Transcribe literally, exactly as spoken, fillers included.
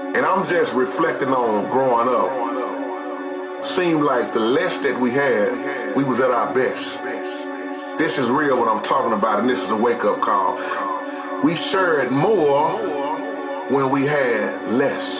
And I'm just reflecting on growing up. Seemed like the less that we had, we was at our best. This is real what I'm talking about, and this is a wake-up call. We shared more when we had less.